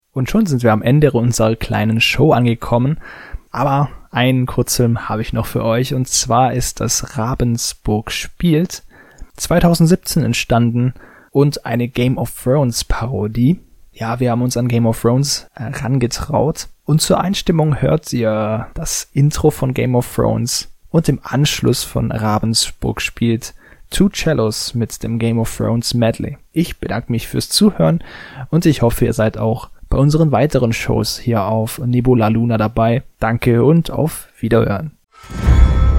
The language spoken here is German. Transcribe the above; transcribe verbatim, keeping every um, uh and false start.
Und schon sind wir am Ende unserer kleinen Show angekommen. Aber einen Kurzfilm habe ich noch für euch, und zwar ist das Ravensburg spielt, zwanzig siebzehn entstanden und eine Game of Thrones Parodie. Ja, wir haben uns an Game of Thrones herangetraut. Und zur Einstimmung hört ihr das Intro von Game of Thrones und im Anschluss von Ravensburg spielt Two Cellos mit dem Game of Thrones Medley. Ich bedanke mich fürs Zuhören und ich hoffe, ihr seid auch bei unseren weiteren Shows hier auf Nebula Luna dabei. Danke und auf Wiederhören.